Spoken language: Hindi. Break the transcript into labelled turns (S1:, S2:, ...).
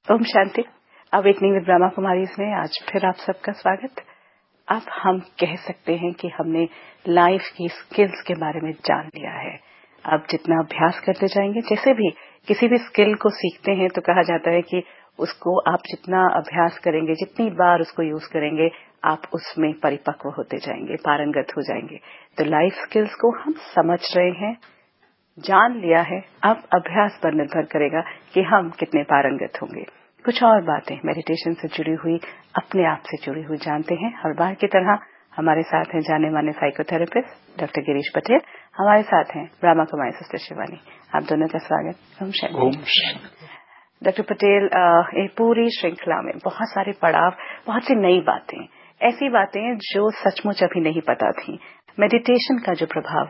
S1: ओम शांति। अवेकनिंग विद ब्रह्मा कुमारीज में आज फिर आप सबका स्वागत। अब हम कह सकते हैं कि हमने लाइफ की स्किल्स के बारे में जान लिया है। अब जितना अभ्यास करते जाएंगे, जैसे भी किसी भी स्किल को सीखते हैं तो कहा जाता है कि उसको आप जितना अभ्यास करेंगे, जितनी बार उसको यूज करेंगे, आप उसमें परिपक्व होते जाएंगे, पारंगत हो जाएंगे। तो लाइफ स्किल्स को हम समझ रहे हैं, जान लिया है। अब अभ्यास पर निर्भर करेगा कि हम कितने पारंगत होंगे। कुछ और बातें मेडिटेशन से जुड़ी हुई, अपने आप से जुड़ी हुई जानते हैं। हर बार की तरह हमारे साथ हैं जाने माने साइकोथेरेपिस्ट डॉक्टर गिरीश पटेल। हमारे साथ हैं ब्रह्मा कुमारी सिस्टर शिवानी। आप दोनों का स्वागत। ओम शांति। डॉक्टर पटेल, ये पूरी श्रृंखला में बहुत सारे पड़ाव, बहुत सी नई बातें, ऐसी बातें जो सचमुच अभी नहीं पता थी। मेडिटेशन का जो प्रभाव